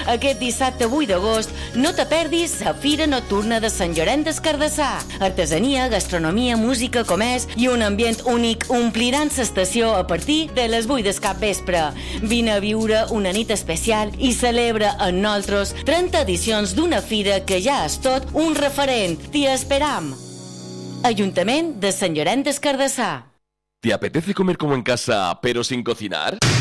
Aquest dissabte 8 d'agost no te perdis la Fira Nocturna de Sant Llorenç des Cardassar. Artesania, gastronomia, música, comerç i un ambient únic ompliran l'estació a partir de les 8 del capvespre. Vine a viure una nit especial i celebra amb nosaltres 30 edicions d'una fira que ja és tot un referent. T'hi esperam. Ayuntament de Sant Llorenç des Cardassar. ¿Te apetece comer como en casa, pero sin cocinar?